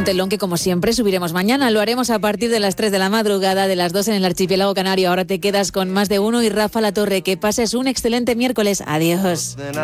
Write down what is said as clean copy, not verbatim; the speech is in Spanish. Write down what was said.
telón que, como siempre, subiremos mañana. Lo haremos a partir de las 3 de la madrugada, de las 2 en el archipiélago canario. Ahora te quedas con Más de Uno y Rafa La Torre. Que pases un excelente miércoles. Adiós.